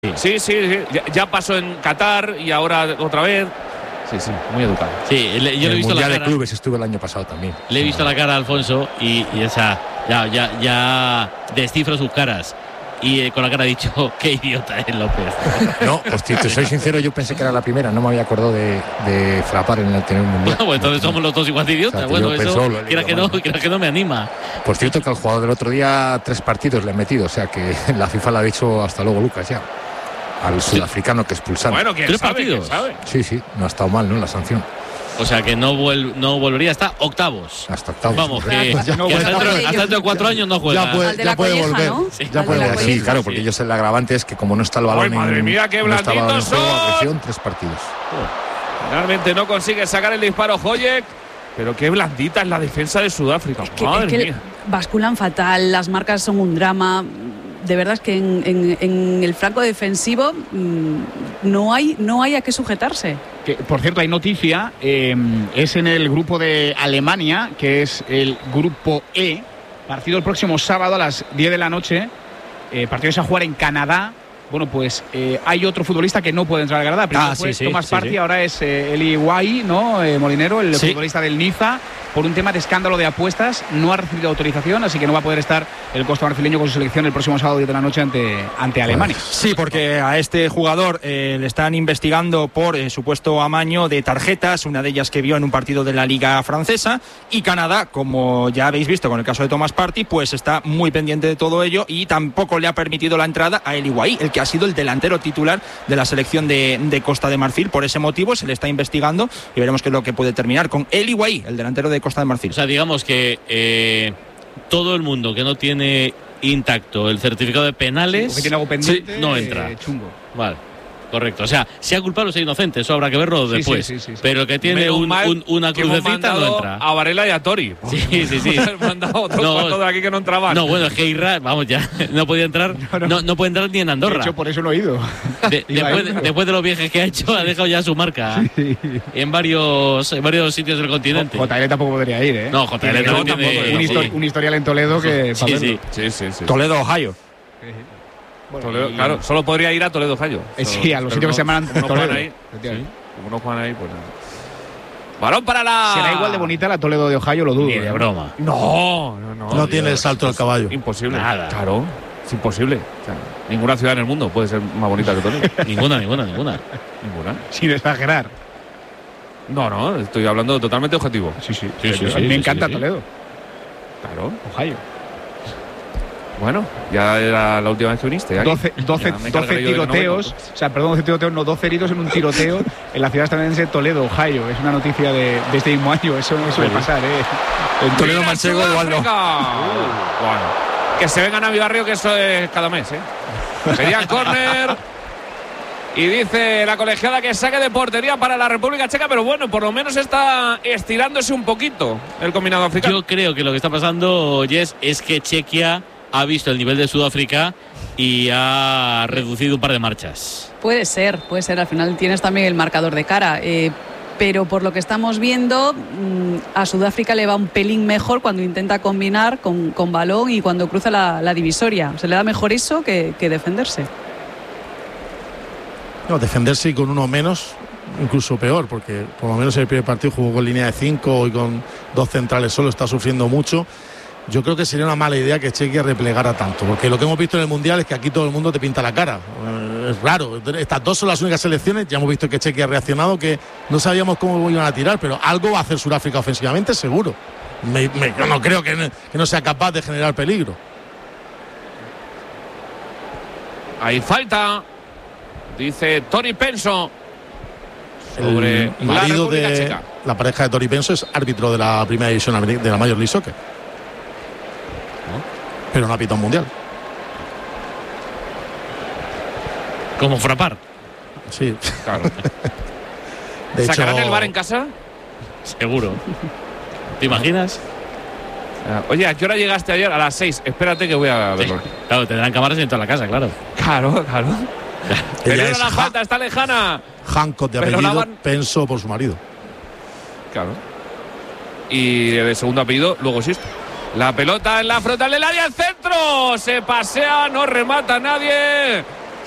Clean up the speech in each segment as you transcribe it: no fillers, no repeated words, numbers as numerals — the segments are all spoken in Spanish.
Sí, ya pasó en Qatar y ahora otra vez. Sí, muy educado. Sí, yo le he visto la cara. De clubes estuve el año pasado también. Le he visto la cara a Alfonso y esa ya descifro sus caras. Y con la cara ha dicho, qué idiota es López. No, hostia, te soy sincero, yo pensé que era la primera, no me había acordado de frapar en el tener mundial. Bueno, pues entonces somos los dos igual de idiotas. O sea, bueno, eso, quiera que no me anima. Por cierto, que al jugador del otro día 3 partidos le han metido, o sea que la FIFA le ha dicho hasta luego, Lucas, ya. Al sudafricano que expulsaron. Bueno, ¿quién 3 sabe, partidos? ¿quién sabe? Sí, no ha estado mal, ¿no? La sanción. O sea que no volvería hasta octavos. Hasta octavos. Vamos, que hasta dentro de 4 años no juega. Ya puede volver. ¿No? Ya puede volver. Sí, claro, porque ellos el agravante es que como no está el balón madre mía, qué blanditos son. Agresión, 3 partidos. Finalmente no consigue sacar el disparo Hoyek, pero qué blandita es la defensa de Sudáfrica. Madre mía. Basculan fatal, las marcas son un drama. De verdad es que en el flanco defensivo no hay a qué sujetarse. Que, por cierto, hay noticia, es en el grupo de Alemania, que es el grupo E, partido el próximo sábado a las 10 de la noche, partidos a jugar en Canadá. Bueno, pues hay otro futbolista que no puede entrar al Granada. Primero fue Thomas Partey, ahora es Eli Wahi, ¿no? Molinero, el futbolista del Niza, por un tema de escándalo de apuestas. No ha recibido autorización, así que no va a poder estar el costa marfileño con su selección el próximo sábado 10 de la noche ante Alemania. Sí, porque a este jugador le están investigando por supuesto amaño de tarjetas, una de ellas que vio en un partido de la Liga Francesa, y Canadá, como ya habéis visto con el caso de Thomas Partey, pues está muy pendiente de todo ello y tampoco le ha permitido la entrada a Eli Wahi, el que ha sido el delantero titular de la selección de Costa de Marfil. Por ese motivo se le está investigando y veremos qué es lo que puede terminar con Eli Wahi, el delantero de Costa de Marfil. O sea, digamos que todo el mundo que no tiene intacto el certificado de penales, que tiene algo pendiente, no entra. Chungo. Vale. Correcto, o sea, sea culpable o sea inocente, eso habrá que verlo después. Sí. Pero que tiene una crucecita no entra. A Varela y a Tori. Sí. Han mandado otros cuantos de aquí que no entraban. No, bueno, es que Irra, vamos ya, no podía entrar, no puede entrar ni en Andorra. De hecho, por eso lo he ido. Después de los viajes que ha hecho, ha dejado ya su marca en varios sitios del continente. JL tampoco podría ir, ¿eh? No, JL tampoco tiene un historial en Toledo que... Sí. Toledo, Ohio. Bueno, Toledo, claro, solo podría ir a Toledo, Ohio. Sí, a los sitios que se llaman Toledo. Como no juegan ahí, pues nada. Balón para la... ¿Será igual de bonita la Toledo de Ohio? Lo dudo. Ni de broma. No tiene el salto del caballo. Imposible. Nada. Claro, es imposible. O sea, ninguna ciudad en el mundo puede ser más bonita que Toledo. Ninguna. Sin exagerar. No, estoy hablando totalmente objetivo. Sí. Me encanta Toledo. Claro. Ohio. Bueno, ya era la última vez que viniste. 12 tiroteos, no, 12 tiroteos, no, 12 heridos en un tiroteo en la ciudad estadounidense de Toledo, Ohio. Es una noticia de este mismo año, eso no suele pasar, En Toledo Manchego igual no. Bueno, que se vengan a mi barrio, que eso es cada mes, Sería córner. Y dice la colegiada que saque de portería para la República Checa, pero bueno, por lo menos está estirándose un poquito el combinado africano. Yo creo que lo que está pasando, Jess, es que Chequia ha visto el nivel de Sudáfrica y ha reducido un par de marchas. Puede ser, al final tienes también el marcador de cara, pero por lo que estamos viendo, a Sudáfrica le va un pelín mejor cuando intenta combinar con balón y cuando cruza la divisoria. Se le da mejor eso que defenderse. No, defenderse y con uno menos, incluso peor, porque por lo menos en el primer partido jugó con línea de 5 y con 2 centrales solo, está sufriendo mucho. Yo creo que sería una mala idea que Chequia replegara tanto, porque lo que hemos visto en el Mundial es que aquí todo el mundo te pinta la cara. Es raro, estas 2 son las únicas selecciones, ya hemos visto que Chequia ha reaccionado, que no sabíamos cómo iban a tirar, pero algo va a hacer Sudáfrica ofensivamente, seguro. Yo no creo que no sea capaz de generar peligro. Hay falta, dice Tori Penso. Sobre el marido la de Checa. La pareja de Tori Penso es árbitro de la primera división de la Major League Soccer. Pero no ha pitado un mundial. Como frapar. Sí. Claro. ¿Sacarán el VAR en casa? Seguro. ¿Te imaginas? Oye, ¿a qué hora llegaste ayer? A las 6. Espérate que voy a verlo. Sí, claro, tendrán cámaras en toda la casa, claro. Claro. Pero es la falta, está lejana. Hancock de apellido, Penso por su marido. Claro. Y de segundo apellido, luego existe. La pelota en la frontal del área, el centro. Se pasea, no remata nadie.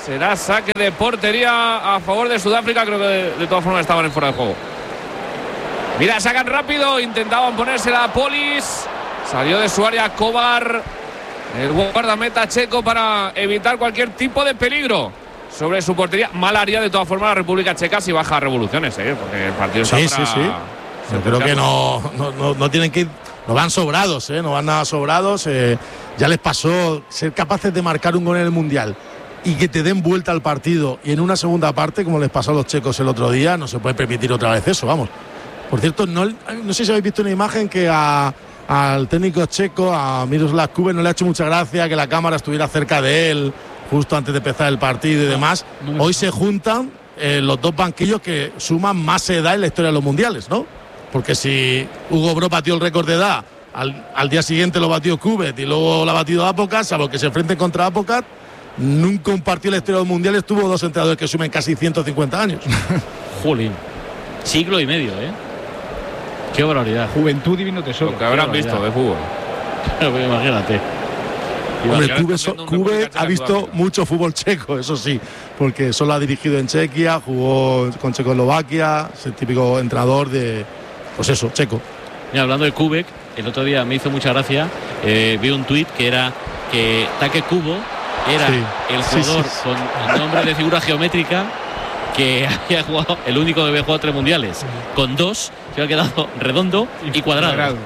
Será saque de portería a favor de Sudáfrica. Creo que de todas formas estaban en fuera de juego. Mira, sacan rápido. Intentaban ponérsela a Polis. Salió de su área Kovar, el guardameta checo, para evitar cualquier tipo de peligro sobre su portería. Mal área de todas formas la República Checa si baja revoluciones, porque el partido está para... Sí. Yo creo que no tienen que ir. No van sobrados, no van nada sobrados. Ya les pasó ser capaces de marcar un gol en el Mundial y que te den vuelta al partido y en una segunda parte, como les pasó a los checos el otro día, no se puede permitir otra vez eso, vamos. Por cierto, no sé si habéis visto una imagen que al técnico checo, a Miroslav Kubec, no le ha hecho mucha gracia que la cámara estuviera cerca de él justo antes de empezar el partido y demás. Hoy se juntan los dos banquillos que suman más edad en la historia de los mundiales, ¿no? Porque si Hugo Brock batió el récord de edad, al día siguiente lo batió Kubec y luego lo ha batido Apocat, salvo que se enfrenten contra Apocat, nunca un partido en la historia de los mundiales tuvo dos entrenadores que sumen casi 150 años. Jolín, siglo y medio, Qué barbaridad. Juventud divino tesoro. Lo que habrán visto de fútbol. Imagínate. Hombre, Kubec ha visto mucho fútbol checo, eso sí, porque solo ha dirigido en Chequia, jugó con Checoslovaquia, es el típico entrenador de, pues eso, checo. Mira, hablando de Kubec, el otro día me hizo mucha gracia, vi un tuit que era que Take Kubo era el jugador con nombre de figura geométrica que había jugado, el único que había jugado 3 mundiales. Con 2 se había quedado redondo y cuadrado.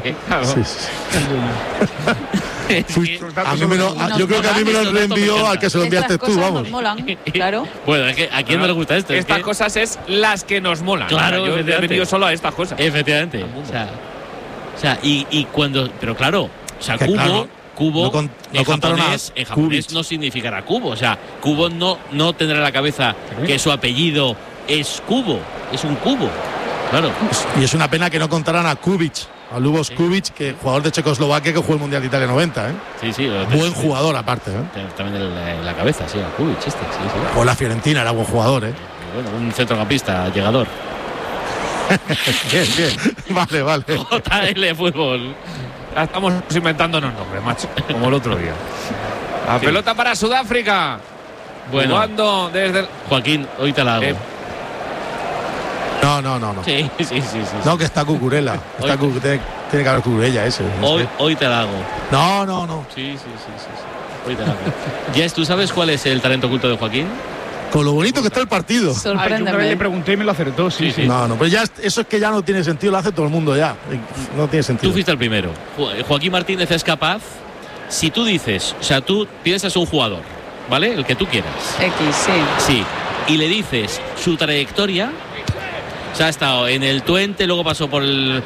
Yo creo que a mí me lo reenvió al que se lo enviaste tú, vamos. Molan, claro. Bueno, es que ¿a quién no le gusta esto? Estas cosas es las que nos molan. Claro, yo he venido solo a estas cosas. Efectivamente. O sea, y cuando. Pero claro, o sea, Kubo en japonés no significará cubo. O sea, Kubo no tendrá en la cabeza que su apellido es Kubo, es un cubo. Claro. Y es una pena que no contaran a Kubic, a Lubos Kubic, que jugador de Checoslovaquia que jugó el Mundial de Italia 90, Sí. Buen jugador aparte, También en la cabeza, sí, a Kubic sí. O la Fiorentina, era buen jugador, Bueno, un centrocampista, llegador. Bien. Vale. JL Fútbol. Ya estamos inventándonos nombres, macho, como el otro día. La pelota para Sudáfrica. Bueno, jugando desde Joaquín, hoy te la hago. No. Sí. No, que está Cucurella. Tiene que haber Cucurella ese. Hoy te la hago. No. Sí. Hoy te la hago. Jess, ¿tú sabes cuál es el talento oculto de Joaquín? Con lo bonito que está el partido. Yo una vez le pregunté y me lo acertó, sí. No, pero ya eso es que ya no tiene sentido, lo hace todo el mundo ya. No tiene sentido. Tú fuiste el primero. Joaquín Martínez es capaz, si tú dices, o sea, tú piensas un jugador, ¿vale? El que tú quieras. Sí. Y le dices su trayectoria. O sea, ha estado en el Twente, luego pasó por el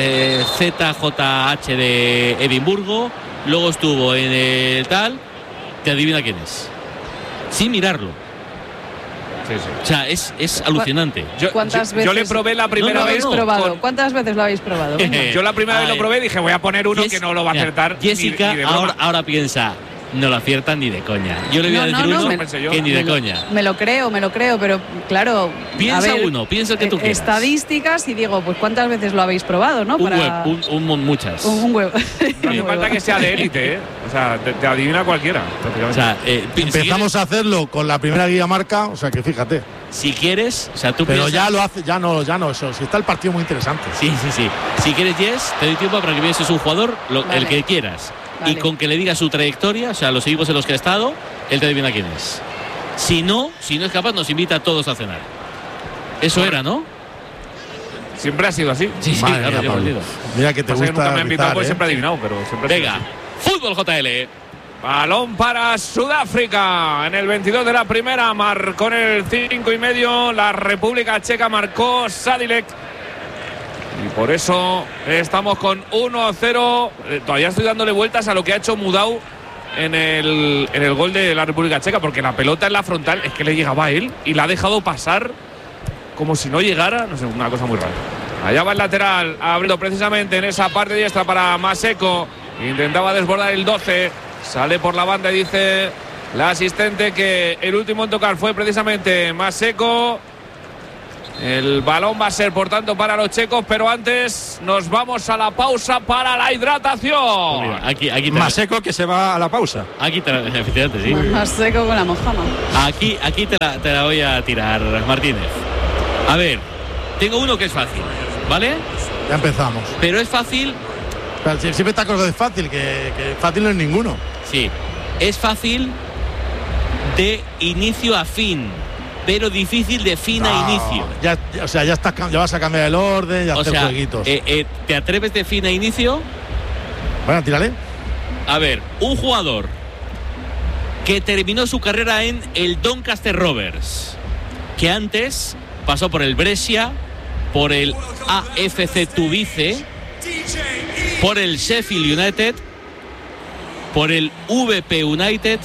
ZJH de Edimburgo, luego estuvo en el tal, te adivina quién es. Sin mirarlo. Sí. O sea, es alucinante. ¿Cuántas veces? Yo le probé la primera vez. ¿Cuántas veces lo habéis probado? Yo la primera vez lo probé y dije, voy a poner uno que no lo va a acertar. Jessica ni de ahora piensa, no lo aciertan ni de coña. Yo le voy a decir uno que ni de coña. Me lo creo, pero claro. Piensa el que tú quieras. Estadísticas y digo, pues ¿cuántas veces lo habéis probado, no? Muchas. Un huevo. No hace falta que sea de élite, O sea, te adivina cualquiera. O sea, empezamos a hacerlo con la primera guía marca, o sea que fíjate. Si quieres, o sea, tú pero piensas, ya lo hace, ya no, eso. Si está el partido muy interesante. Sí. Si quieres, Jess, te doy tiempo para que pienses un jugador, el que quieras. Vale. Y con que le digas su trayectoria, o sea, los equipos en los que ha estado, él te adivina quién es. Si no es capaz, nos invita a todos a cenar. Eso era, ¿no? Siempre ha sido así. Sí, claro, mira que te gusta. Que nunca me ha invitado, pues siempre ha adivinado, pero siempre. Venga, fútbol JL. Balón para Sudáfrica. En el 22 de la primera marcó en el 5,5. La República Checa marcó Sadilek. Y por eso estamos con 1-0. Todavía estoy dándole vueltas a lo que ha hecho Mudau en el gol de la República Checa, porque la pelota en la frontal es que le llegaba a él y la ha dejado pasar como si no llegara. No sé, una cosa muy rara. Allá va el lateral, abriendo precisamente en esa parte diestra para Maseko. Intentaba desbordar el 12. Sale por la banda y dice la asistente que el último en tocar fue precisamente Maseko. El balón va a ser, por tanto, para los checos, pero antes nos vamos a la pausa para la hidratación. Mira, aquí Más seco que se va a la pausa. Aquí efectivamente, sí. Más seco con la mojama. Aquí te la voy a tirar, Martínez. A ver, tengo uno que es fácil, ¿vale? Ya empezamos. Pero es fácil. Pero siempre está cosa de fácil, que fácil no es ninguno. Sí, es fácil de inicio a fin, pero difícil de fin a inicio. Ya vas a cambiar el orden, ya hacer jueguitos. ¿Te atreves de fin a inicio? Bueno, tírale. A ver, un jugador que terminó su carrera en el Doncaster Rovers, que antes pasó por el Brescia, por el AFC Tubice, por el Sheffield United, por el VP United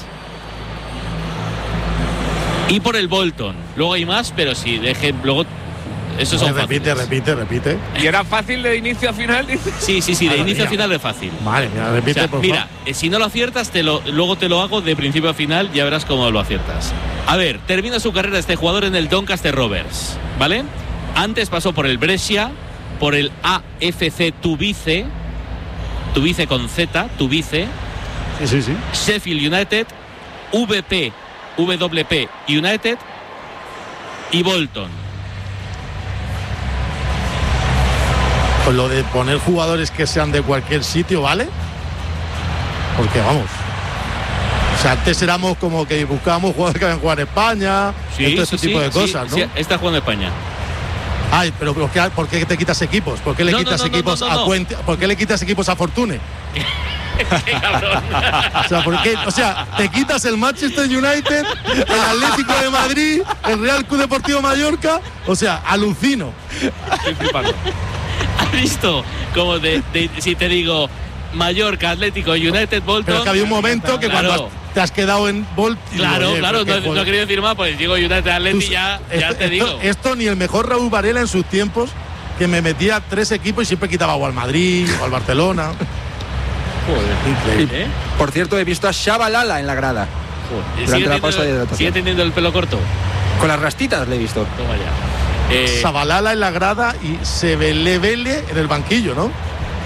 y por el Bolton. Luego hay más, pero sí, luego esos son repite. ¿Y era fácil de inicio a final, dices? Sí, de inicio a final es fácil. Vale, mira, repite, por favor. Mira, si no lo aciertas, luego te lo hago de principio a final, ya verás cómo lo aciertas. A ver, termina su carrera este jugador en el Doncaster Rovers, ¿vale? Antes pasó por el Brescia, por el AFC Tubice con Z, Tubice. Sí. Sheffield United, WP United y Bolton. Pues lo de poner jugadores que sean de cualquier sitio, ¿vale? Porque vamos. O sea, antes éramos como que buscábamos jugadores que habían jugado en España, todo ese tipo de cosas, ¿no? Sí, está jugando en España. Ay, pero ¿por qué te quitas equipos? ¿Por qué le quitas equipos a Cuente? ¿Por qué le quitas equipos a Fortune? ¡Qué cabrón! O sea, te quitas el Manchester United, el Atlético de Madrid, el Real Club Deportivo Mallorca. O sea, alucino. Estoy flipando. ¿Has visto? Como si te digo Mallorca, Atlético, United, Bolton. Pero que había un momento que cuando te has quedado en Bolton. Claro, no he querido decir más, pues digo United, Atlético, ya te digo. Esto ni el mejor Raúl Varela en sus tiempos, que me metía 3 equipos y siempre quitaba o al Madrid o al Barcelona. Joder, increíble. Por cierto, he visto a Shabalala en la grada. Durante la pausa de hidratación. ¿Sigue teniendo el pelo corto? Con las rastitas le he visto. Toma ya. Shabalala en la grada y Sebelebele en el banquillo, ¿no?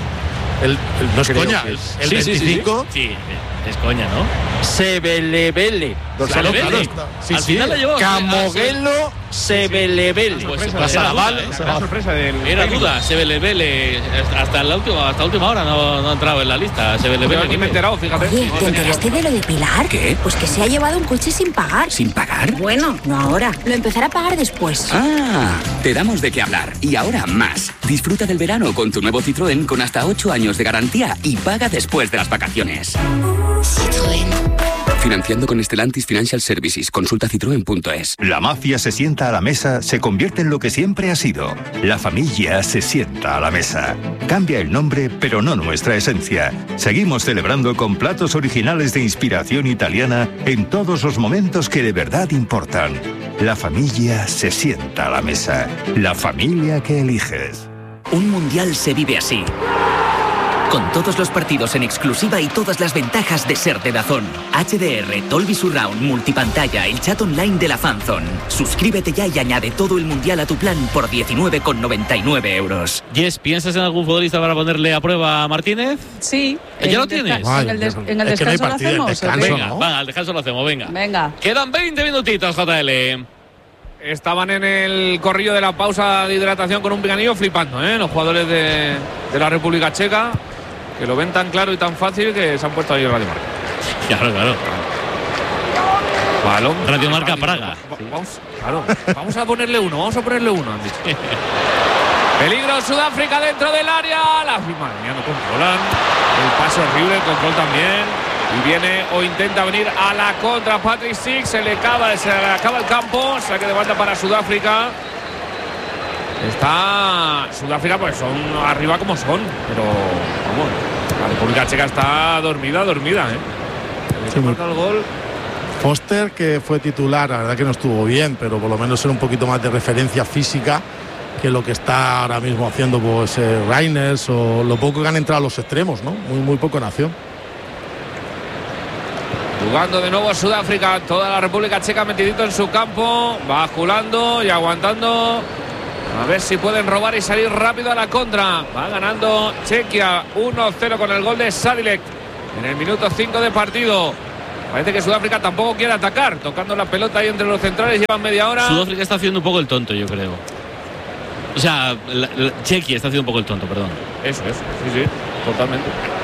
No es coña, el 25. Sí, es coña, ¿no? Sebelebele. Claro, Al final la llevó. Camoguelo Sebelebele. Pues la sorpresa del. Era duda, Sebelebele. Hasta última hora no ha entrado en la lista. Sebelebele. Yo aquí me he enterado, fíjate. Oye, ¿te enteraste de lo de Pilar? ¿Qué? Pues que se ha llevado un coche sin pagar. ¿Sin pagar? Bueno, no ahora. Lo empezará a pagar después. Ah, te damos de qué hablar. Y ahora más. Disfruta del verano con tu nuevo Citroën con hasta 8 años de garantía y paga después de las vacaciones. Citroën. Financiando con Stellantis Financial Services. Consulta citroen.es. La mafia se sienta a la mesa, se convierte en lo que siempre ha sido. La familia se sienta a la mesa. Cambia el nombre, pero no nuestra esencia. Seguimos celebrando con platos originales de inspiración italiana en todos los momentos que de verdad importan. La familia se sienta a la mesa. La familia que eliges. Un mundial se vive así. Con todos los partidos en exclusiva y todas las ventajas de ser de DAZN. HDR, Dolby Surround, multipantalla, el chat online de la Fanzone. Suscríbete ya y añade todo el mundial a tu plan por 19,99 euros. Yes, ¿piensas en algún futbolista para ponerle a prueba a Martínez? Sí. ¿Ya lo tienes? En el descanso lo hacemos. Venga, va, al descanso lo hacemos, venga. Quedan 20 minutitos, JL. Estaban en el corrillo de la pausa de hidratación con un picanillo flipando, los jugadores de la República Checa, que lo ven tan claro y tan fácil que se han puesto ahí en Radio Marca. Claro. Balón. Radio Marca Praga. Vamos a ponerle uno, han dicho. Peligro Sudáfrica dentro del área. Madre mía, no controlan. El pase horrible, el control también. Y viene o intenta venir a la contra Patrick Schick. Se le acaba el campo. Saque de banda para Sudáfrica. Está Sudáfrica, pues son arriba como son. Pero vamos, la República Checa está dormida. Sí, marca el gol. Foster, que fue titular, la verdad que no estuvo bien, pero por lo menos era un poquito más de referencia física que lo que está ahora mismo haciendo pues Reyners, o lo poco que han entrado a los extremos, ¿no? Muy poco en acción. Jugando de nuevo Sudáfrica, toda la República Checa metidito en su campo, basculando y aguantando A ver si pueden robar y salir rápido a la contra. Va ganando Chequia 1-0 con el gol de Sadilek en el minuto 5 de partido. Parece que Sudáfrica tampoco quiere atacar, tocando la pelota ahí entre los centrales. Llevan media hora. Sudáfrica está haciendo un poco el tonto, yo creo. O sea, Chequia está haciendo un poco el tonto, perdón. Eso es, sí, totalmente.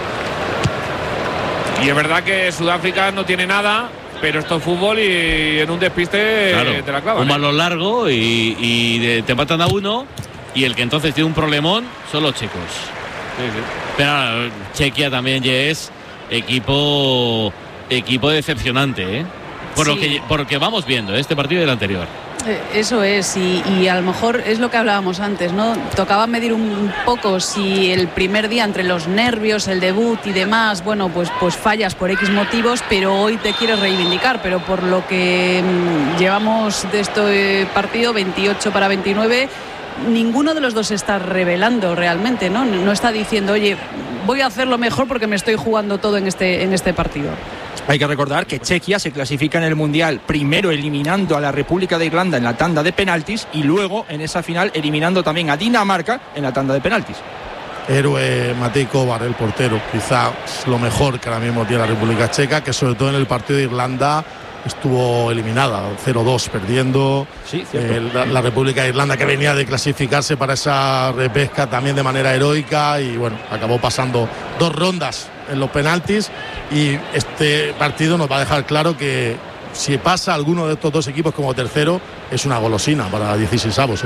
Y es verdad que Sudáfrica no tiene nada, pero esto es fútbol y en un despiste claro, te la clavan. Un balón largo y te matan a uno, y el que entonces tiene un problemón son los checos. Sí. Pero Chequia también ya es equipo decepcionante, ¿eh? Por lo que vamos viendo, este partido y el anterior. Eso es, y a lo mejor es lo que hablábamos antes, ¿no? Tocaba medir un poco si el primer día entre los nervios, el debut y demás, bueno, pues fallas por X motivos, pero hoy te quieres reivindicar, pero por lo que llevamos de este partido, 28-29, ninguno de los dos está revelando realmente, ¿no? No está diciendo, oye, voy a hacerlo mejor porque me estoy jugando todo en este partido. Hay que recordar que Chequia se clasifica en el Mundial primero eliminando a la República de Irlanda en la tanda de penaltis y luego en esa final eliminando también a Dinamarca en la tanda de penaltis. Héroe Matej Kovar, el portero, quizá lo mejor que ahora mismo tiene la República Checa, que sobre todo en el partido de Irlanda estuvo eliminada, 0-2 perdiendo. Sí, la República de Irlanda, que venía de clasificarse para esa repesca también de manera heroica, y bueno, acabó pasando 2 rondas en los penaltis, y este partido nos va a dejar claro que si pasa alguno de estos dos equipos como tercero es una golosina para 16avos, ¿eh?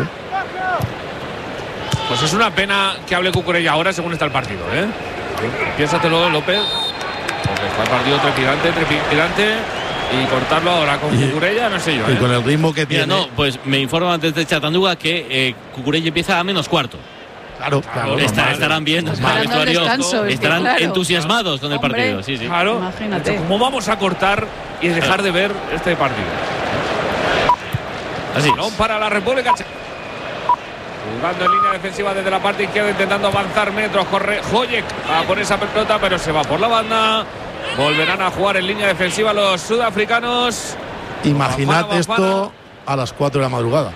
Pues es una pena que hable Cucurella ahora según está el partido, ¿eh? Piénsatelo, López, porque está el partido trepidante. Y cortarlo ahora con Cucurella, no sé yo. Y con el ritmo que tiene. No, pues me informan antes de Chattanooga que Cucurella empieza a -4. Claro. Estarán viendo el vestuario, estarán entusiasmados con el partido. Sí. Claro. Imagínate. ¿Cómo vamos a cortar y dejar de ver este partido? Así. Balón para la República Checa. Jugando en línea defensiva desde la parte izquierda, intentando avanzar metros. Corre Hojek a por esa pelota, pero se va por la banda. Volverán a jugar en línea defensiva los sudafricanos. Imaginad esto a las 4 de la madrugada.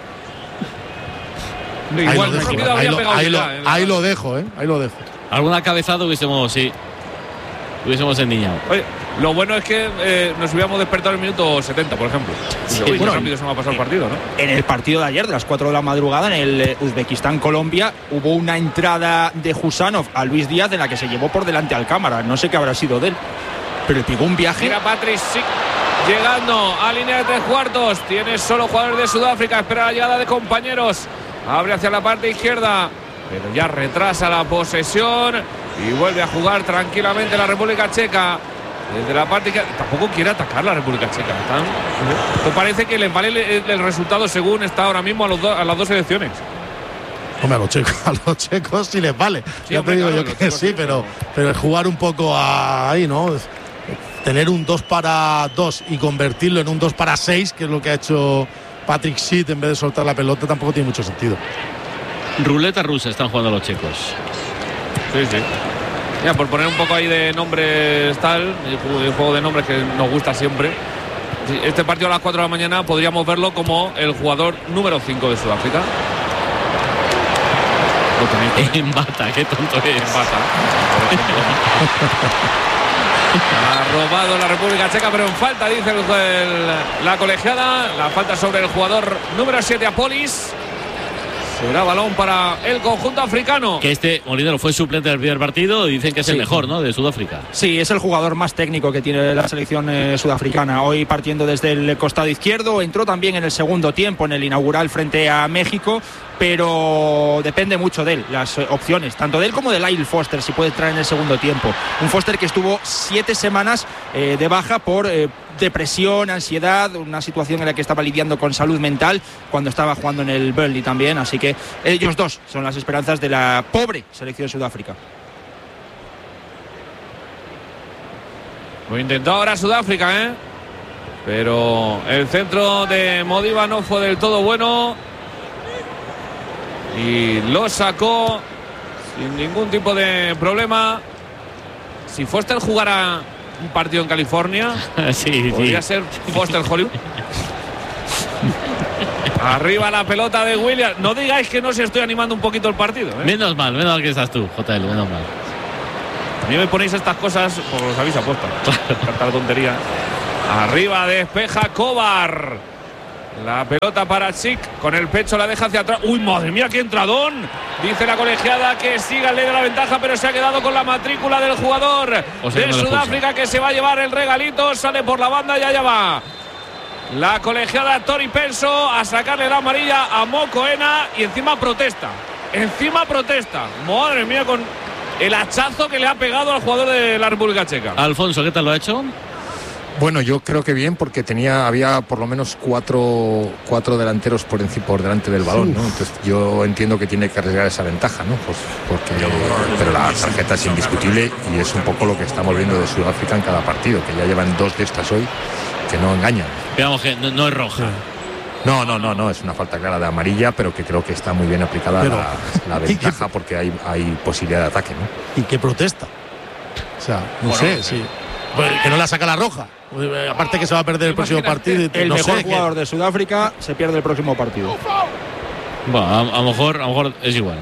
Ahí lo dejo, ¿eh? Ahí lo dejo. Alguna cabezada hubiésemos endiñado. Oye, lo bueno es que nos hubiéramos despertado en el minuto 70, por ejemplo. Sí, qué rápido se me ha pasado el partido, ¿no? En el partido de ayer, de las 4 de la madrugada, en el Uzbekistán-Colombia, hubo una entrada de Husanov a Luis Díaz en la que se llevó por delante al cámara. No sé qué habrá sido de él, pero le pegó un viaje. Mira Patrick Schick llegando a línea de 3/4. Tiene solo jugadores de Sudáfrica. Espera la llegada de compañeros. Abre hacia la parte izquierda, pero ya retrasa la posesión y vuelve a jugar tranquilamente la República Checa. Desde la parte izquierda. Tampoco quiere atacar la República Checa. Esto parece que les vale el resultado según está ahora mismo a las dos selecciones. Hombre, a los checos sí les vale. Sí, ya te digo yo que sí, pero es jugar un poco ahí, ¿no? Tener un 2-2 y convertirlo en un 2-6, que es lo que ha hecho Patrick Schick en vez de soltar la pelota, tampoco tiene mucho sentido. Ruleta rusa están jugando los checos. Sí. Ya, por poner un poco ahí de nombres tal, el juego de nombres que nos gusta siempre. Este partido a las 4 de la mañana podríamos verlo como el jugador número 5 de Sudáfrica. En bata, qué tonto es. En bata. Ha robado la República Checa, pero en falta, dice la colegiada. La falta sobre el jugador número 7, Apolis. Será balón para el conjunto africano. Que Molinero fue suplente del primer partido y dicen que es el mejor, ¿no?, de Sudáfrica. Sí, es el jugador más técnico que tiene la selección sudafricana. Hoy partiendo desde el costado izquierdo, entró también en el segundo tiempo, en el inaugural frente a México, pero depende mucho de él, las opciones, tanto de él como de Lyle Foster, si puede entrar en el segundo tiempo. Un Foster que estuvo 7 semanas de baja por depresión, ansiedad, una situación en la que estaba lidiando con salud mental cuando estaba jugando en el Burnley también, así que ellos dos son las esperanzas de la pobre selección de Sudáfrica. Lo intentó ahora Sudáfrica, pero el centro de Modiba no fue del todo bueno y lo sacó sin ningún tipo de problema. Si Foster jugara un partido en California, podría ser Foster Hollywood. Arriba la pelota de Williams. No digáis que no se estoy animando un poquito el partido, ¿eh? Menos mal que estás tú, JL, menos mal. A mí me ponéis estas cosas, pues los habéis apuesto. Tanta tontería. Arriba despeja Kovar. La pelota para Chic. Con el pecho la deja hacia atrás. ¡Uy, madre mía, qué entradón! Dice la colegiada que siga el ley de la ventaja, pero se ha quedado con la matrícula del jugador de Sudáfrica, que se va a llevar el regalito. Sale por la banda y allá va la colegiada Tori Penso a sacarle la amarilla a Mokoena. Y encima protesta. Madre mía, con el hachazo que le ha pegado al jugador de la República Checa. Alfonso, ¿qué tal lo ha hecho? Bueno, yo creo que bien, porque había por lo menos cuatro delanteros por delante del balón, ¿no? Entonces yo entiendo que tiene que arriesgar esa ventaja, ¿no? Pues pero la tarjeta es indiscutible y es un poco lo que estamos viendo de Sudáfrica en cada partido, que ya llevan 2 de estas hoy que no engañan. Veamos que no es roja. No, es una falta clara de amarilla, pero que creo que está muy bien aplicada la ventaja, porque hay posibilidad de ataque, ¿no? ¿Y qué protesta? O sea, no sé, sí. Pues que no la saca la roja. Aparte que se va a perder el próximo partido. El mejor jugador de Sudáfrica se pierde el próximo partido. Bueno, a lo mejor es igual.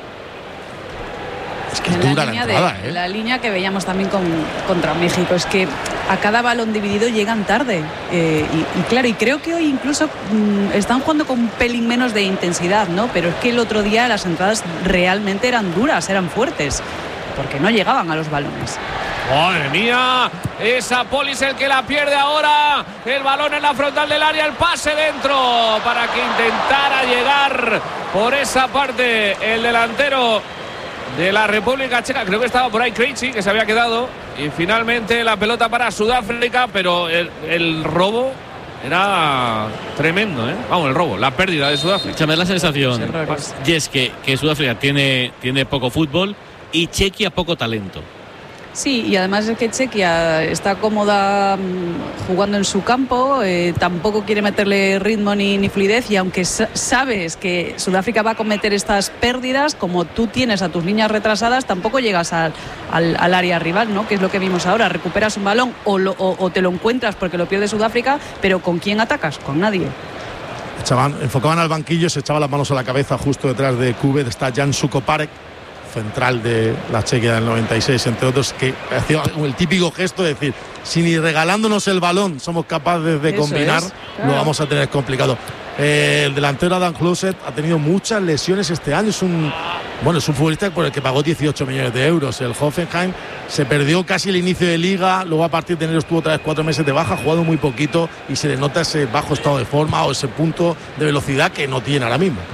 Es que es dura la entrada, ¿eh? La línea que veíamos también contra México es que a cada balón dividido llegan tarde. Y claro, y creo que hoy incluso están jugando con un pelín menos de intensidad, ¿no? Pero es que el otro día las entradas realmente eran duras, eran fuertes, porque no llegaban a los balones. ¡Madre mía! Esa Polis el que la pierde ahora. El balón en la frontal del área, el pase dentro para que intentara llegar por esa parte el delantero de la República Checa. Creo que estaba por ahí Krejci, que se había quedado. Y finalmente la pelota para Sudáfrica, pero el robo era tremendo, ¿eh? Vamos, el robo, la pérdida de Sudáfrica. Me da la sensación, y es que Sudáfrica tiene poco fútbol y Chequia poco talento. Sí, y además es que Chequia está cómoda jugando en su campo, tampoco quiere meterle ritmo ni fluidez, y aunque sabes que Sudáfrica va a cometer estas pérdidas, como tú tienes a tus líneas retrasadas, tampoco llegas al área rival, ¿no? Que es lo que vimos ahora, recuperas un balón o te lo encuentras porque lo pierde Sudáfrica, pero ¿con quién atacas? Con nadie. Enfocaban al banquillo, se echaban las manos a la cabeza. Justo detrás de Kubek está Jan Sukoparek, central de la Chequia del 96, entre otros, que hacía el típico gesto de decir: si ni regalándonos el balón somos capaces de combinar, claro, lo vamos a tener complicado. El delantero Adam Closet ha tenido muchas lesiones este año. Es un futbolista por el que pagó 18 millones de euros. El Hoffenheim se perdió casi el inicio de liga, luego a partir de enero estuvo otra vez 4 meses de baja, ha jugado muy poquito y se le nota ese bajo estado de forma o ese punto de velocidad que no tiene ahora mismo.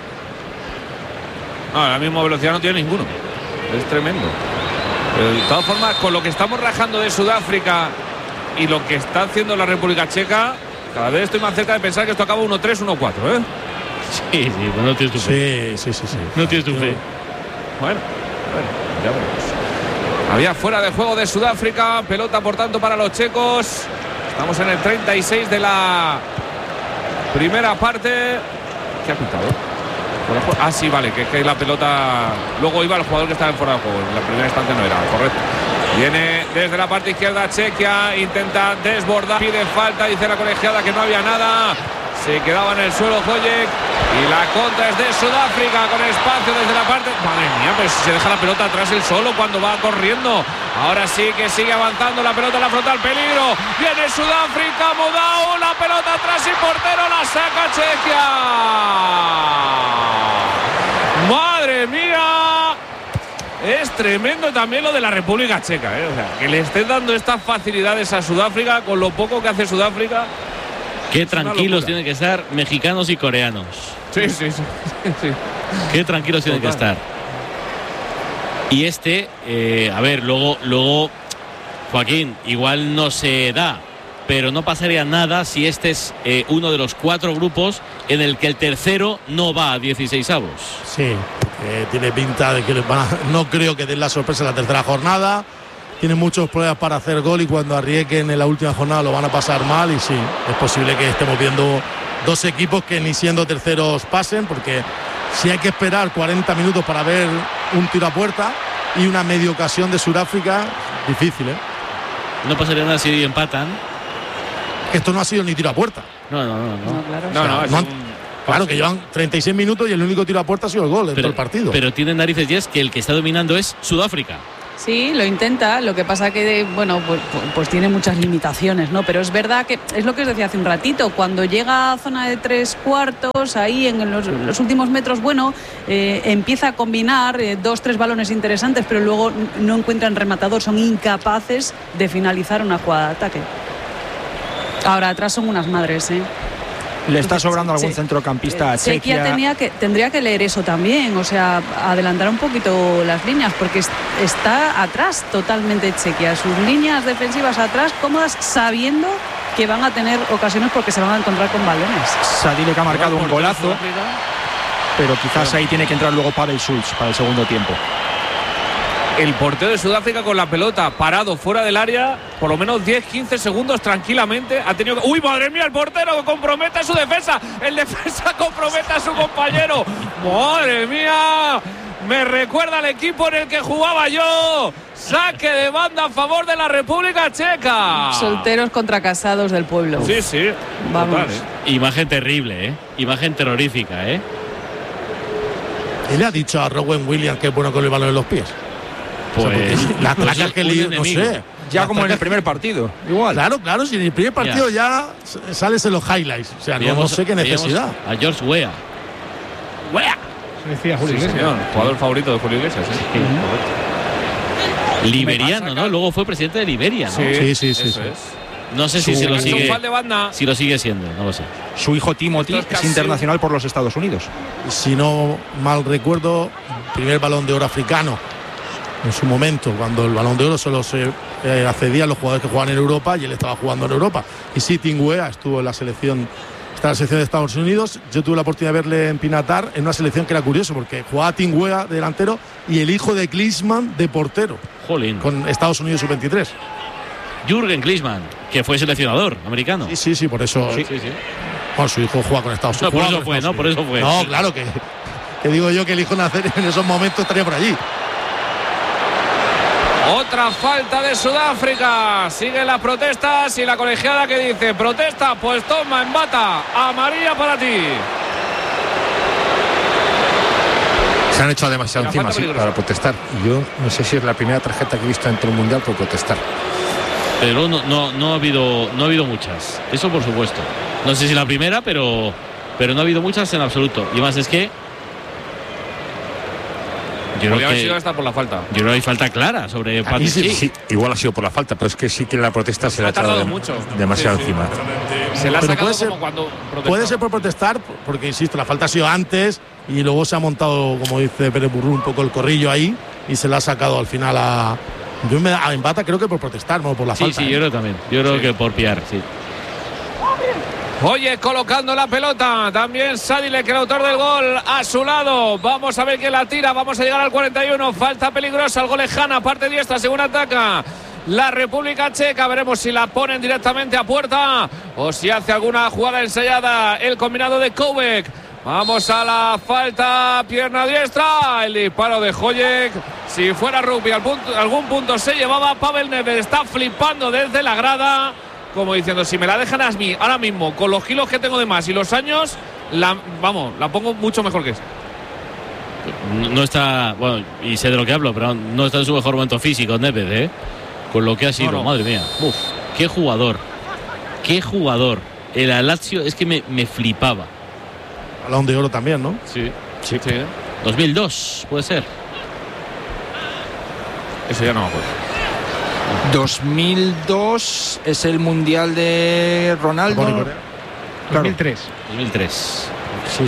No, la misma velocidad no tiene ninguno. Es tremendo. Pero de todas formas, con lo que estamos rajando de Sudáfrica y lo que está haciendo la República Checa, cada vez estoy más cerca de pensar que esto acaba 1-3, 1-4, ¿eh? Sí, bueno, no tienes tu fe. Sí. No tienes tu fe. Bueno, ya veremos. Había fuera de juego de Sudáfrica, pelota por tanto para los checos. Estamos en el 36 de la primera parte. ¿Qué ha pitado? Ah, sí, vale, que la pelota luego iba al jugador que estaba en fuera de juego. En la primera instante no era, correcto. Viene desde la parte izquierda Chequia, intenta desbordar, pide falta, dice la colegiada que no había nada. Se quedaba en el suelo Hoyek y la contra es de Sudáfrica con espacio desde la parte. Madre mía, pues se deja la pelota atrás él solo cuando va corriendo. Ahora sí que sigue avanzando la pelota en la frontal, peligro. Viene Sudáfrica, Modao, la pelota atrás y portero la saca Chequia. ¡Madre mía! Es tremendo también lo de la República Checa, ¿eh? O sea, que le estén dando estas facilidades a Sudáfrica con lo poco que hace Sudáfrica. Qué tranquilos tienen que estar mexicanos y coreanos. Sí. Qué tranquilos tienen que estar. Y a ver, luego Joaquín, igual no se da, pero no pasaría nada si este es uno de los 4 grupos en el que el tercero no va a 16avos. Sí, tiene pinta de que no creo que den la sorpresa en la tercera jornada. Tienen muchos problemas para hacer gol y cuando arriesguen en la última jornada lo van a pasar mal. Y sí, es posible que estemos viendo 2 equipos que ni siendo terceros pasen, porque si hay que esperar 40 minutos para ver un tiro a puerta y una media ocasión de Sudáfrica, difícil, ¿eh? No pasaría nada si empatan. Esto no ha sido ni tiro a puerta. No. No, Claro, que llevan 36 minutos y el único tiro a puerta ha sido el gol en todo el partido. Pero tiene narices, Jess, que el que está dominando es Sudáfrica. Sí, lo intenta, lo que pasa que, bueno, pues tiene muchas limitaciones, ¿no? Pero es verdad que es lo que os decía hace un ratito, cuando llega a zona de 3/4, ahí en los últimos metros, bueno, empieza a combinar 2-3 balones interesantes, pero luego no encuentran rematador, son incapaces de finalizar una jugada de ataque. Ahora, atrás son unas madres, ¿eh? Le está sobrando algún centrocampista a Chequia. Tendría que leer eso también, o sea, adelantar un poquito las líneas, porque está atrás totalmente Chequia. Sus líneas defensivas atrás, cómodas, sabiendo que van a tener ocasiones porque se van a encontrar con balones. Sadile, que ha marcado un golazo, pero quizás ahí tiene que entrar luego Pavel Schulz para el segundo tiempo. El portero de Sudáfrica con la pelota parado fuera del área, por lo menos 10-15 segundos tranquilamente. Ha tenido. ¡Uy, madre mía! El portero que compromete a su defensa. El defensa compromete a su compañero. ¡Madre mía! Me recuerda al equipo en el que jugaba yo. Saque de banda a favor de la República Checa. Solteros contra casados del pueblo. Sí, sí. Vamos. Total, Imagen terrible, ¿eh? Imagen terrorífica, ¿eh? Y le ha dicho a Rowan Williams que es bueno con el balón en los pies. Pues, o sea, la traca que le, no sé. Ya como en el primer partido. Igual. Claro, si en el primer partido ya sales en los highlights. O sea, no sé qué necesidad. A George Weah. Se decía Julio Iglesias. Señor, jugador favorito de Julio Iglesias. Sí. Liberiano, ¿no? Luego fue presidente de Liberia, ¿no? Sí. No sé si se lo sigue. De banda. Si lo sigue siendo, no lo sé. Su hijo Timothy es internacional por los Estados Unidos. Si no mal recuerdo, primer balón de oro africano. En su momento, cuando el Balón de Oro solo se accedía a los jugadores que jugaban en Europa y él estaba jugando en Europa. Y sí, Tingwea estuvo en la selección, está en la selección de Estados Unidos. Yo tuve la oportunidad de verle en Pinatar en una selección que era curioso porque jugaba Tingwea de delantero y el hijo de Klinsmann de portero. Jolín. Con Estados Unidos sub-23. Jürgen Klinsmann, que fue seleccionador americano. Sí, por eso. Sí. Bueno, su hijo juega con Estados Unidos. Por eso fue. No, claro que digo yo que el hijo nacer en esos momentos estaría por allí. Otra falta de Sudáfrica. Siguen las protestas y la colegiada que dice: protesta, pues toma, embata. Amarilla para ti. Se han echado demasiado encima para protestar. Y yo no sé si es la primera tarjeta que he visto dentro del Mundial por protestar. Pero no ha habido muchas. Eso por supuesto. No sé si la primera, pero no ha habido muchas en absoluto. Y más es que podría haber sido hasta por la falta. Yo creo que hay falta clara sobre Patrick. Sí, igual ha sido por la falta, pero es que sí que la protesta se le ha echado demasiado encima. Se la ha sacado como cuando protestaba. Puede ser por protestar, porque insisto, la falta ha sido antes y luego se ha montado, como dice Pérez Burrú, un poco el corrillo ahí y se la ha sacado al final a Embata, creo que por protestar, no por la falta. Sí, yo creo también. Yo creo que por piar, sí. Oye, colocando la pelota también Sadile, que el autor del gol, a su lado. Vamos a ver quién la tira. Vamos a llegar al 41. Falta peligrosa. El gol lejana, parte diestra, según ataca la República Checa. Veremos si la ponen directamente a puerta o si hace alguna jugada ensayada el combinado de Koubek. Vamos a la falta, pierna diestra. El disparo de Hojek. Si fuera rugby, algún punto se llevaba. Pavel Nedved está flipando desde la grada, como diciendo: si me la dejan a mí ahora mismo, con los kilos que tengo de más y los años, la pongo mucho mejor que esa. No está, bueno, y sé de lo que hablo, pero no está en su mejor momento físico, Nedved, ¿eh? Con lo que ha sido, madre mía. Uf, qué jugador. El Lazio es que me flipaba. Balón de Oro también, ¿no? Sí. 2002, puede ser. Eso ya no me acuerdo. 2002 es el Mundial de Ronaldo. Claro. 2003. Sí.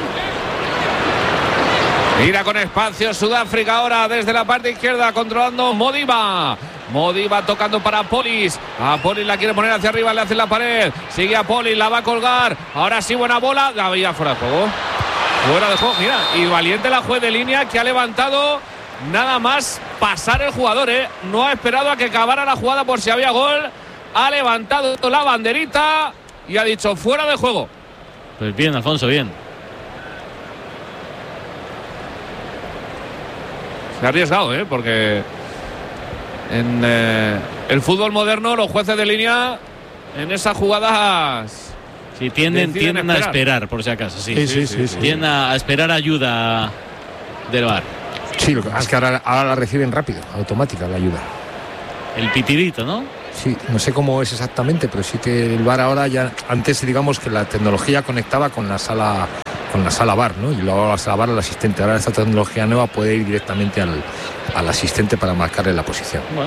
Mira con espacio Sudáfrica ahora desde la parte izquierda, controlando Modiba tocando para Polis. A Polis la quiere poner hacia arriba, le hace la pared. Sigue a Polis, la va a colgar. Ahora sí, buena bola. La veía fuera de juego. Mira, y valiente la juez de línea, que ha levantado nada más pasar el jugador, ¿eh? No ha esperado a que acabara la jugada por si había gol. Ha levantado la banderita y ha dicho: fuera de juego. Pues bien, Alfonso, bien. Se ha arriesgado, porque en el fútbol moderno los jueces de línea en esas jugadas Sí, tienden a esperar, por si acaso. Sí. Tienden a esperar ayuda del VAR. Sí, es que ahora la reciben rápido, automática la ayuda. El pitirito, ¿no? Sí, no sé cómo es exactamente, pero sí que el VAR ahora ya, antes digamos que la tecnología conectaba con la sala VAR, ¿no? Y luego la sala VAR al asistente. Ahora esta tecnología nueva puede ir directamente al asistente para marcarle la posición. Bueno,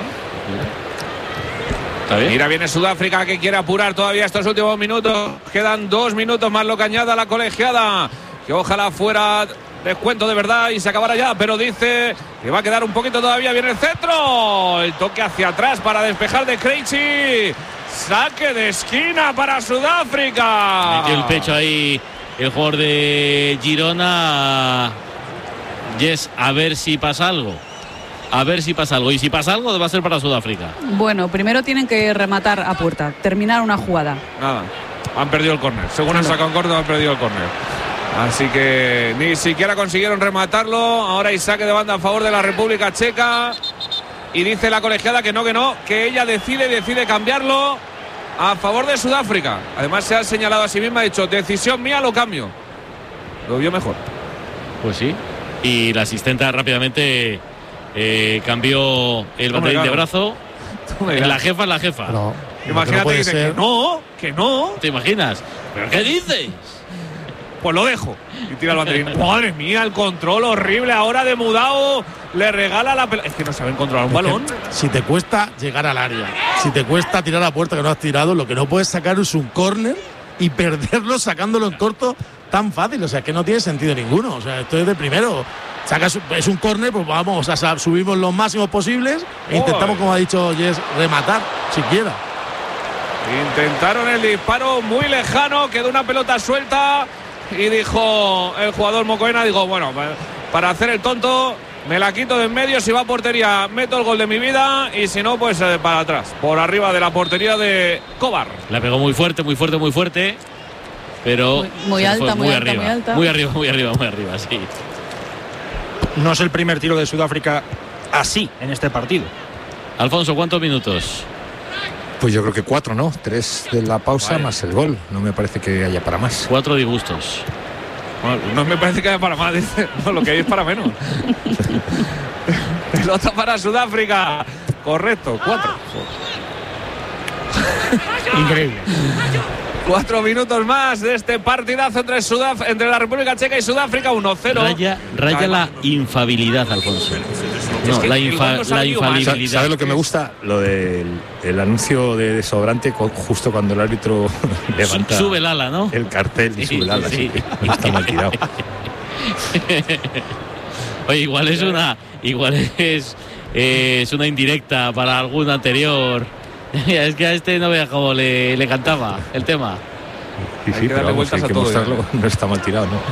mira, viene Sudáfrica que quiere apurar todavía estos últimos minutos. Quedan 2 minutos más lo que añada la colegiada. Que ojalá fuera descuento de verdad y se acabara ya, pero dice que va a quedar un poquito todavía. Viene el centro. El toque hacia atrás para despejar de Krejci. Saque de esquina para Sudáfrica. Metió el pecho ahí el jugador de Girona. Yes, a ver si pasa algo. Y si pasa algo va a ser para Sudáfrica. Bueno, primero tienen que rematar a puerta, terminar una jugada. Nada, han perdido el córner. Según han sacado un córner, han perdido el córner. Así que ni siquiera consiguieron rematarlo. Ahora hay saque de banda a favor de la República Checa. Y dice la colegiada que no, que ella decide cambiarlo a favor de Sudáfrica. Además se ha señalado a sí misma, ha dicho, decisión mía, lo cambio. Lo vio mejor. Pues sí. Y la asistenta rápidamente cambió el banderín de brazo. La jefa es la jefa. No, imagínate no que dice que no. ¿Te imaginas? ¿Pero qué dices? Pues lo dejo. Y tira el banderín. Madre mía, el control horrible ahora de Mudao. Le regala la pelota. Es que no saben controlar un balón. Si te cuesta llegar al área, si te cuesta tirar a la puerta que no has tirado, lo que no puedes sacar es un córner y perderlo sacándolo en corto tan fácil. O sea, que no tiene sentido ninguno. O sea, esto es de primero. Es un córner, pues vamos, subimos los máximos posibles e intentamos, como ha dicho Jess, rematar siquiera. Intentaron el disparo muy lejano, quedó una pelota suelta y dijo el jugador Mocoena, bueno, para hacer el tonto me la quito de en medio, si va a portería meto el gol de mi vida y si no, pues para atrás, por arriba de la portería de Kovar. La pegó muy fuerte, pero muy alta, muy alta. Muy arriba, sí. No es el primer tiro de Sudáfrica así en este partido. Alfonso, ¿cuántos minutos? Pues yo creo que 4, ¿no? 3 de la pausa más el gol. No me parece que haya para más. 4 disgustos. Bueno, no me parece que haya para más, dice. No, lo que hay es para menos. Pelota para Sudáfrica. Correcto, 4. Increíble. 4 minutos más de este partidazo entre la República Checa y Sudáfrica, 1-0. Raya la infabilidad, Alfonso. No, la infalibilidad. ¿Sabes lo que me gusta? Lo del anuncio de desodorante justo cuando el árbitro levanta. Sube el ala, ¿no? El cartel y sube el ala. Sí. No está mal tirado. Oye, igual es una indirecta para algún anterior. Es que a este no veas cómo le cantaba el tema. Sí, pero vamos, hay que mostrarlo. No está mal tirado, ¿no?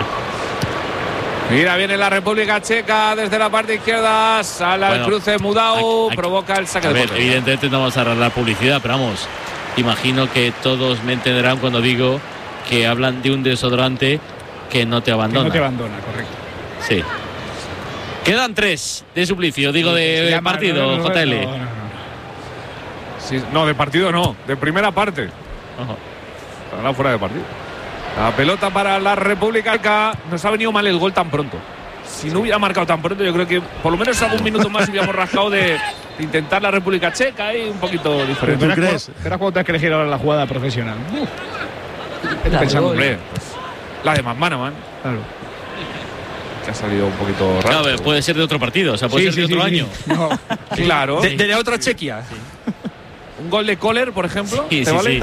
Mira, viene la República Checa desde la parte izquierda, sale al cruce Mudao, provoca el saque de portería. Evidentemente no vamos a arreglar publicidad, pero vamos, imagino que todos me entenderán cuando digo que hablan de un desodorante que no te abandona. Que no te abandona, correcto. Sí. Quedan 3 de suplicio, digo de partido, JL. Sí, no, de partido no, de primera parte. Para fuera de partido. La pelota para la República Checa. Nos ha venido mal el gol tan pronto. Si no hubiera marcado tan pronto, yo creo que por lo menos algún minuto más hubiéramos rascado de intentar la República Checa y un poquito diferente. ¿Tú crees? Verás cuando te has que elegir ahora la jugada profesional. Pensando, hombre, pues, la de McManaman. Claro. Que ha salido un poquito raro. Claro, puede ser de otro partido, o sea, puede ser de otro año. No. Claro. De otra Chequia. Un gol de Kohler, por ejemplo. Sí, ¿te vale?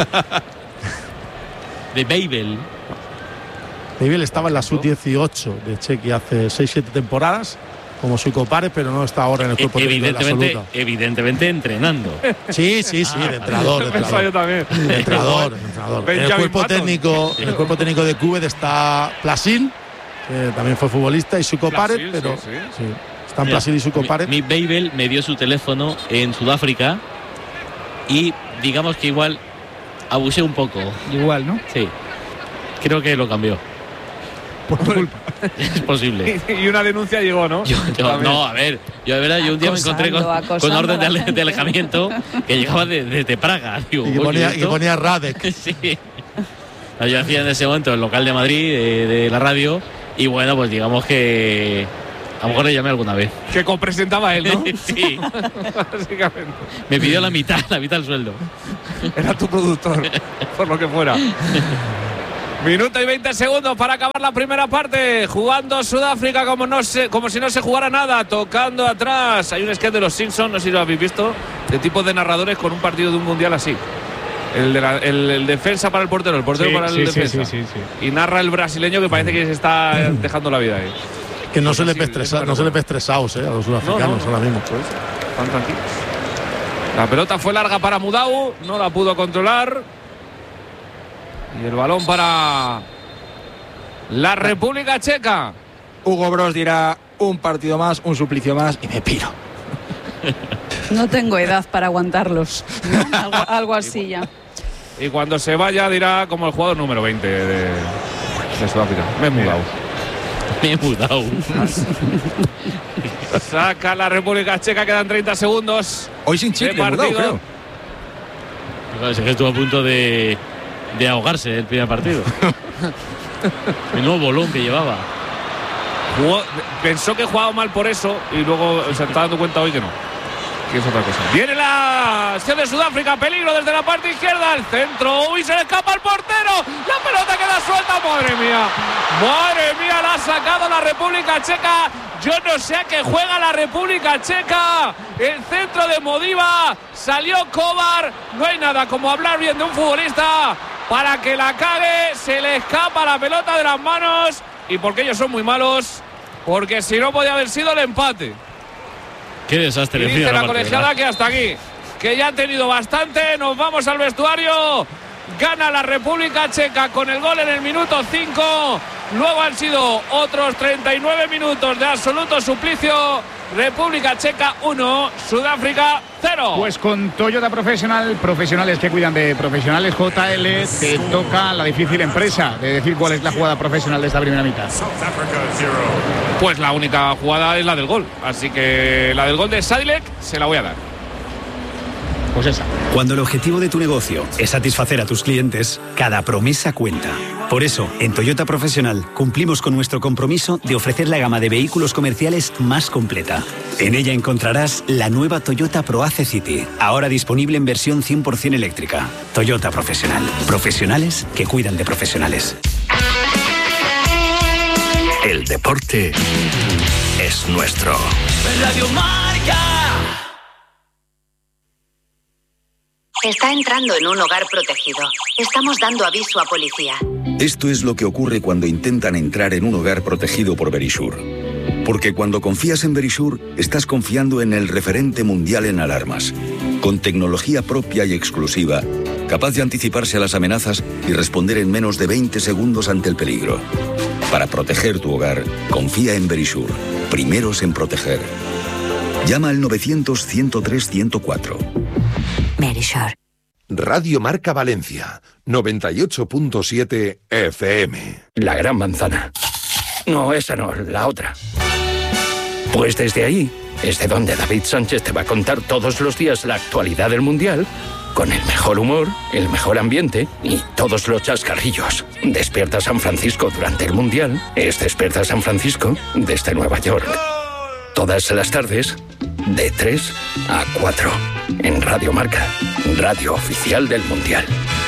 De Babel. Babel estaba en la sub-18 de Chequia hace 6-7 temporadas como Suiko Párez, pero no está ahora en el cuerpo técnico de la absoluta. Evidentemente entrenando. Sí, de entrenador. Yo también. De entrenador. En el cuerpo técnico de Cúbed está Plasil, que también fue futbolista, y Suiko Párez, pero sí. Están Plasil y Suiko Párez. Mi Babel me dio su teléfono en Sudáfrica y digamos que igual abusé un poco. Igual, ¿no? Sí. Creo que lo cambió. Por tu culpa. Es posible. Y una denuncia llegó, ¿no? Yo un día me encontré con orden de alejamiento que llegaba desde Praga. Digo, y ponía Radek. Sí. Yo hacía en ese momento el local de Madrid, de la radio, y bueno, pues digamos que a lo mejor le llamé alguna vez. Que copresentaba él, ¿no? Sí. Básicamente. Me pidió la mitad del sueldo. Era tu productor, por lo que fuera. Minuto y 20 segundos para acabar la primera parte. Jugando Sudáfrica como si no se jugara nada. Tocando atrás. Hay un sketch de los Simpsons, no sé si lo habéis visto, de tipos de narradores con un partido de un mundial así. El defensa para el portero para el defensa. Sí. Y narra el brasileño que parece que se está dejando la vida ahí. Que no se les ve estresados a los sudafricanos ahora mismo. Están tranquilos. La pelota fue larga para Mudau, no la pudo controlar. Y el balón para la República Checa. Hugo Broos dirá: un partido más, un suplicio más y me piro. No tengo edad para aguantarlos, ¿no? algo así ya. Y cuando se vaya dirá como el jugador número 20 de Sudáfrica. Me he mudado. Saca la República Checa, quedan 30 segundos. Hoy sin chicle, partido. Creo. Es que estuvo a punto de ahogarse el primer partido. El nuevo bolón que llevaba. Pensó que jugaba mal por eso y luego se está dando cuenta hoy que no. Que es otra cosa. Viene la acción de Sudáfrica, peligro desde la parte izquierda, el centro, uy, se le escapa al portero, la pelota queda suelta, madre mía, la ha sacado la República Checa. Yo no sé a qué juega la República Checa. El centro de Modiva, salió Kovar, no hay nada como hablar bien de un futbolista para que la cague, se le escapa la pelota de las manos y porque ellos son muy malos, porque si no podía haber sido el empate. Qué desastre. Y dice la colegiada que hasta aquí, que ya ha tenido bastante. Nos vamos al vestuario. Gana la República Checa con el gol en el minuto 5. Luego han sido otros 39 minutos de absoluto suplicio. República Checa 1, Sudáfrica 0. Pues con Toyota Profesional, profesionales que cuidan de profesionales, JL, te toca la difícil empresa de decir cuál es la jugada profesional de esta primera mitad. Pues la única jugada es la del gol, así que la del gol de Sadilek se la voy a dar. Pues esa. Cuando el objetivo de tu negocio es satisfacer a tus clientes, cada promesa cuenta. Por eso, en Toyota Profesional cumplimos con nuestro compromiso de ofrecer la gama de vehículos comerciales más completa. En ella encontrarás la nueva Toyota ProAce City, ahora disponible en versión 100% eléctrica. Toyota Profesional. Profesionales que cuidan de profesionales. El deporte es nuestro. Radio Marca. Está entrando en un hogar protegido. Estamos dando aviso a policía. Esto es lo que ocurre cuando intentan entrar en un hogar protegido por Verisure. Porque cuando confías en Verisure, estás confiando en el referente mundial en alarmas. Con tecnología propia y exclusiva, capaz de anticiparse a las amenazas y responder en menos de 20 segundos ante el peligro. Para proteger tu hogar, confía en Verisure. Primeros en proteger. Llama al 900-103-104. Verisure. Radio Marca Valencia, 98.7 FM. La Gran Manzana. No, esa no, la otra. Pues desde ahí, es de donde David Sánchez te va a contar todos los días la actualidad del Mundial, con el mejor humor, el mejor ambiente y todos los chascarrillos. Despierta San Francisco durante el Mundial, es Despierta San Francisco desde Nueva York. Todas las tardes, de 3 a 4, en Radio Marca, radio oficial del Mundial.